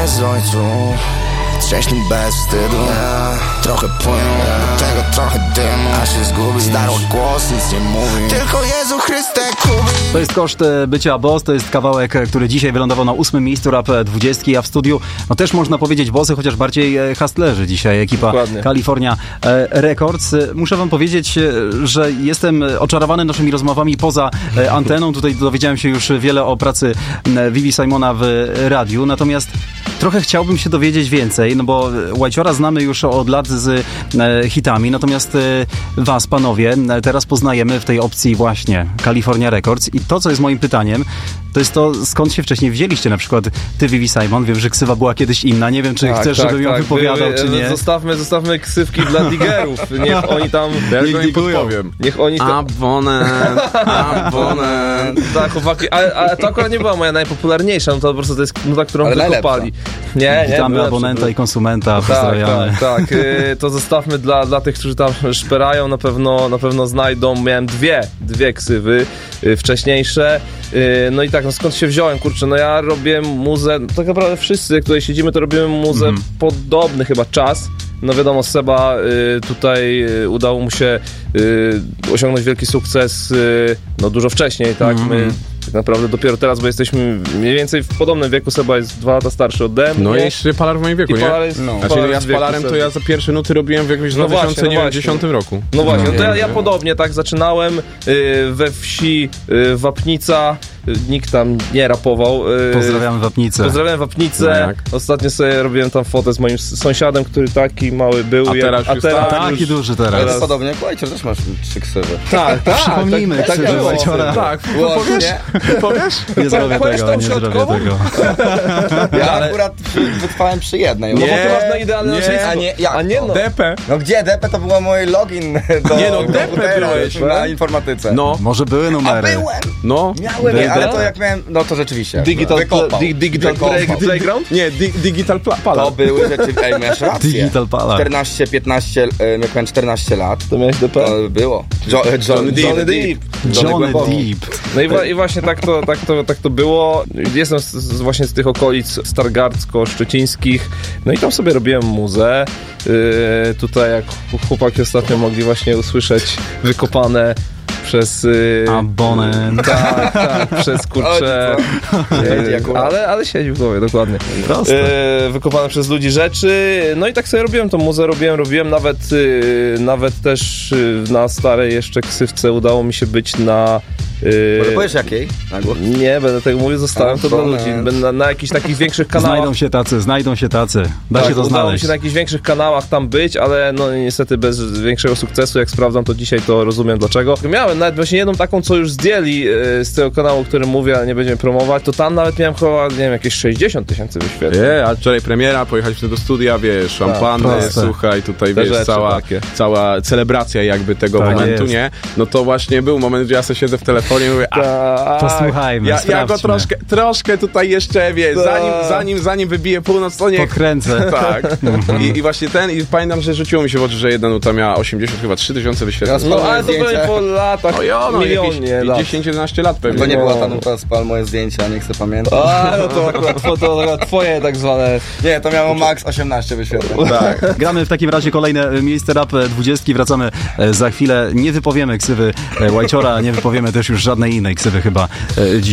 bez ojcu, trzeźny bez wstydu. Trochę płynu, do tego trochę dymu, a się zgubi, zdarła głos, nic nie mówi. Tylko Jezu Chryste kubi. To jest koszt bycia Boss, to jest kawałek, który dzisiaj wylądował na 8. miejscu Rap 20, a w studiu, no też można powiedzieć Bossy, chociaż bardziej hustlerzy dzisiaj, ekipa Dokładnie. California Records. Muszę wam powiedzieć, że jestem oczarowany naszymi rozmowami poza anteną. Tutaj dowiedziałem się już wiele o pracy Vivi Simona w radiu, natomiast trochę chciałbym się dowiedzieć więcej, no bo Whiteciora znamy już od lat z hitami, natomiast was, panowie, teraz poznajemy w tej opcji właśnie California Records i to, co jest moim pytaniem, to jest to, skąd się wcześniej wzięliście, na przykład ty, Vivi Simon, wiem, że ksywa była kiedyś inna, nie wiem, czy chcesz, żebym ją wypowiadał, czy nie. Zostawmy ksywki dla digerów, niech oni tam powiem. Niech oni tam... Abonent. Tak, chłopaki, ale to akurat nie była moja najpopularniejsza, no to po prostu to jest nuta, którą wykopali. Nie, witamy abonenta i konsumenta, pozdrawiamy. Tak, to zostawmy dla tych, którzy tam szperają, na pewno znajdą. Miałem dwie ksywy wcześniejsze. No i tak, no skąd się wziąłem, kurczę, no ja robiłem muzę, no tak naprawdę wszyscy, jak tutaj siedzimy, to robimy muzę podobny chyba czas. No wiadomo, Seba tutaj udało mu się osiągnąć wielki sukces no dużo wcześniej, tak? My tak naprawdę dopiero teraz, bo jesteśmy mniej więcej w podobnym wieku. Seba jest 2 lata starszy ode mnie. No i jeszcze Palar w moim wieku, nie? Znaczy ja z Palarem to ja za pierwsze nuty robiłem w jakimś 2010 roku. No właśnie, no to ja podobnie tak zaczynałem we wsi Wapnica. Nikt tam nie rapował. Pozdrawiam Wapnicę. Pozdrawiam Wapnicę. No ostatnio sobie robiłem tam fotę z moim sąsiadem, który taki mały był. A teraz taki duży teraz. Podobnie jak Whitecior, też masz 3 ksywy. Tak. Przypomnijmy, tak było. Tak, powiesz? Nie zrobię tego. Ja akurat wytrwałem przy jednej. No bo ty masz na idealne A nie no. DP. No gdzie DP to był mój login do DP byłeś na informatyce. No. Może były numery. A byłem! No. Miałem, ale to jak miałem, no to rzeczywiście. Digital Playground? Nie, Digital Palar. To były rzeczy, miałeś rację. Digital Palar. 14-15, jak miałem 14 lat. To miałeś DP? To było. Johnny Deep. No i właśnie tak to było. Jestem właśnie z tych okolic stargardzko-szczecińskich. No i tam sobie robiłem muzę. Tutaj jak chłopaki ostatnio mogli właśnie usłyszeć wykopane przez... Abonent. Tak, przez kurczę... ale siedzi w głowie, dokładnie. Wykopane przez ludzi rzeczy. No i tak sobie robiłem tą muzę, robiłem nawet też na starej jeszcze ksywce udało mi się być na... Może powiesz jakiej? Nie, będę tego mówił, zostałem to dla ludzi. Będę na jakichś takich większych kanałach. Znajdą się tacy. Da się to udało znaleźć. mi się na jakichś większych kanałach tam być, ale no niestety bez większego sukcesu. Jak sprawdzam to dzisiaj, to rozumiem dlaczego. Miałem nawet właśnie jedną taką, co już zdjęli z tego kanału, o którym mówię, ale nie będziemy promować, to tam nawet miałem chyba, nie wiem, jakieś 60 000 wyświetleń. A wczoraj premiera, pojechaliśmy do studia, wiesz, szampany, słuchaj, tutaj wiesz, cała celebracja jakby tego momentu, nie? No to właśnie był moment, gdzie ja sobie siedzę w telefonie i mówię, posłuchajmy, ja go troszkę tutaj jeszcze, wiesz, zanim wybije północ, to niech... Podkręcę. Tak. I właśnie i pamiętam, że rzuciło mi się w oczy, że jedna nuta miała 3 tysiące wyświetleń. No ale to pewnie po latach, milionie lat. 10-11 lat pewnie. To nie była ta nuta, spal moje zdjęcia, nie chcę pamiętać. No to akurat twoje tak zwane... Nie, to miało max 18 wyświetleń. Tak. Gramy w takim razie kolejne miejsce Rap 20. Wracamy za chwilę. Nie wypowiemy ksywy Whiteciora, nie wypowiemy też już żadnej innej ksywy chyba dziś.